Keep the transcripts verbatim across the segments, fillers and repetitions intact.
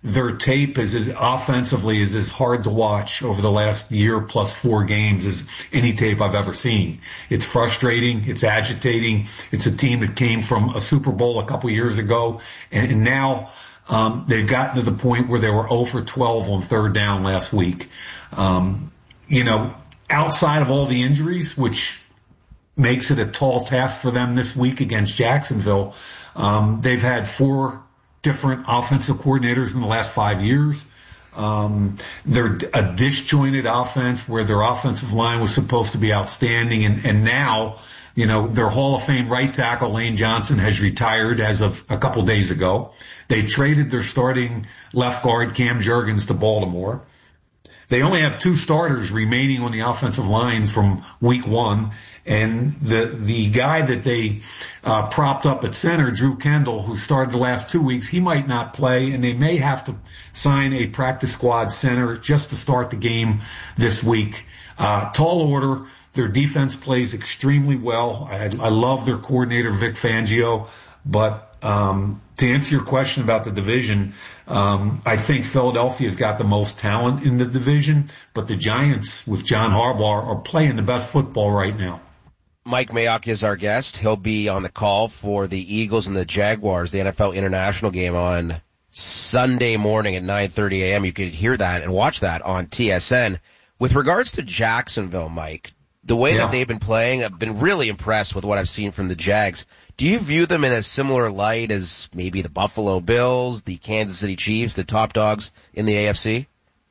their tape is as offensively is as hard to watch over the last year plus four games as any tape I've ever seen. It's frustrating. It's agitating. It's a team that came from a Super Bowl a couple years ago, and, and now um, they've gotten to the point where they were zero for twelve on third down last week. Um, you know, outside of all the injuries, which makes it a tall task for them this week against Jacksonville, um, they've had four different offensive coordinators in the last five years. Um, they're a disjointed offense where their offensive line was supposed to be outstanding. And, and now, you know, their Hall of Fame right tackle, Lane Johnson, has retired as of a couple days ago. They traded their starting left guard, Cam Jurgens, to Baltimore. They only have two starters remaining on the offensive line from week one. And the, the guy that they, uh, propped up at center, Drew Kendall, who started the last two weeks, he might not play, and they may have to sign a practice squad center just to start the game this week. Uh, tall order. Their defense plays extremely well. I, I love their coordinator, Vic Fangio, but, um, to answer your question about the division, um, I think Philadelphia's got the most talent in the division, but the Giants with John Harbaugh are playing the best football right now. Mike Mayock is our guest. He'll be on the call for the Eagles and the Jaguars, the N F L International game on Sunday morning at nine thirty a.m. You could hear that and watch that on T S N. With regards to Jacksonville, Mike, the way yeah. that they've been playing, I've been really impressed with what I've seen from the Jags. Do you view them in a similar light as maybe the Buffalo Bills, the Kansas City Chiefs, the top dogs in the A F C?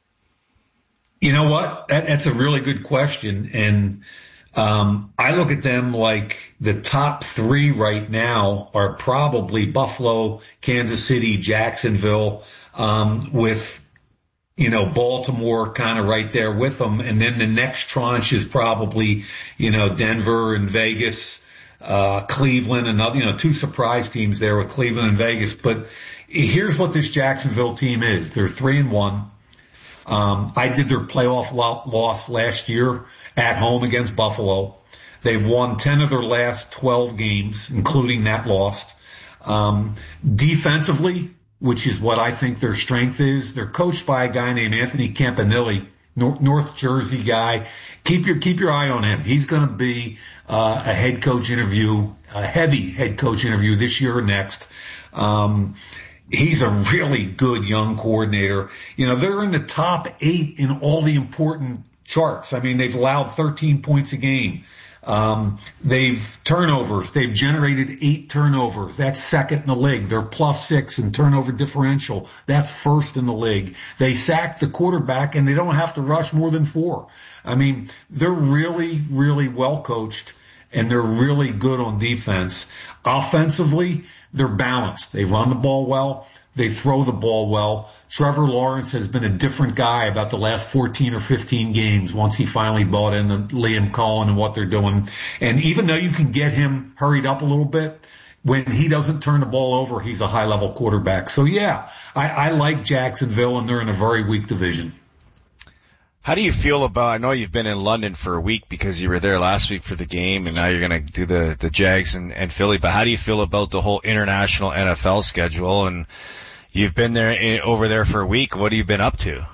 You know what? That, that's a really good question. And um I look at them like the top three right now are probably Buffalo, Kansas City, Jacksonville, um with, you know, Baltimore kind of right there with them. And then the next tranche is probably, you know, Denver and Vegas. Uh, Cleveland, another, you know, two surprise teams there with Cleveland and Vegas. But here's what this Jacksonville team is. They're three and one. Um, I did their playoff lo- loss last year at home against Buffalo. They've won ten of their last twelve games, including that loss. Um, defensively, which is what I think their strength is, they're coached by a guy named Anthony Campanile, North, North Jersey guy. Keep your, keep your eye on him. He's going to be, uh, a head coach interview, a heavy head coach interview this year or next. Um, he's a really good young coordinator. You know, they're in the top eight in all the important charts. I mean, they've allowed thirteen points a game. Um, they've turnovers. They've generated eight turnovers. That's second in the league. They're plus six in turnover differential. That's first in the league. They sacked the quarterback and they don't have to rush more than four. I mean, they're really, really well coached and they're really good on defense. Offensively, they're balanced. They run the ball well. They throw the ball well. Trevor Lawrence has been a different guy about the last fourteen or fifteen games once he finally bought into Liam Cohen and what they're doing. And even though you can get him hurried up a little bit, when he doesn't turn the ball over, he's a high-level quarterback. So, yeah, I, I like Jacksonville, and they're in a very weak division. How do you feel about, I know you've been in London for a week because you were there last week for the game and now you're going to do the, the Jags and, and Philly, but how do you feel about the whole international N F L schedule? And you've been there in, over there for a week. What have you been up to?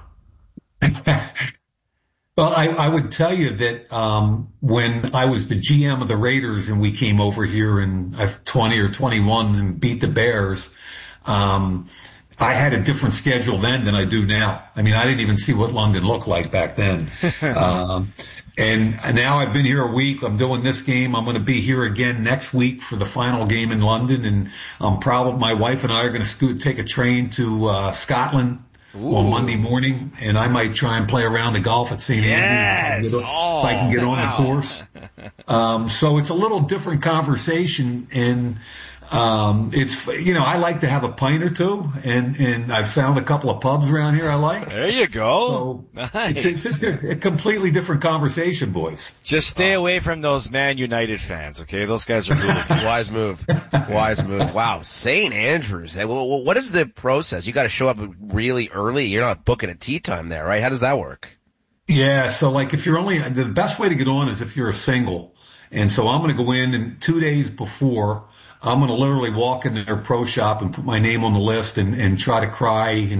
Well, I, I would tell you that, um, when I was the G M of the Raiders and we came over here in twenty or twenty-one and beat the Bears, um, I had a different schedule then than I do now. I mean, I didn't even see what London looked like back then. um, and now I've been here a week. I'm doing this game. I'm going to be here again next week for the final game in London. And I'm probably, my wife and I are going to scoot, take a train to, uh, Scotland Ooh. on Monday morning. And I might try and play around the golf at Saint Andrews yes. if I can get on wow. the course. Um, so it's a little different conversation. And, Um, it's, you know, I like to have a pint or two, and, and I've found a couple of pubs around here I like. There you go. So nice. It's, it's a, a completely different conversation, boys. Just stay away from those Man United fans, okay? Those guys are really wise move. Wise move. Wow. Saint Andrews. Well, what is the process? You got to show up really early. You're not booking a tea time there, right? How does that work? Yeah. So like if you're only, the best way to get on is if you're a single. And so I'm going to go in and two days before, I'm going to literally walk in their pro shop and put my name on the list and, and try to cry and